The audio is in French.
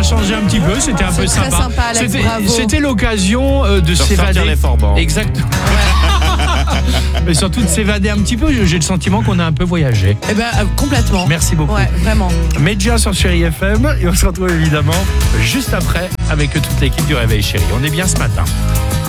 changé un petit peu, c'était un peu C'est très sympa. sympa, Alex, bravo. C'était l'occasion de sortir s'évader. les forbans. Exactement. Mais surtout de s'évader un petit peu. J'ai le sentiment qu'on a un peu voyagé. Eh ben, complètement. Merci beaucoup. Ouais, vraiment. Medja sur Chérie FM et on se retrouve évidemment juste après avec toute l'équipe du Réveil Chérie. On est bien ce matin.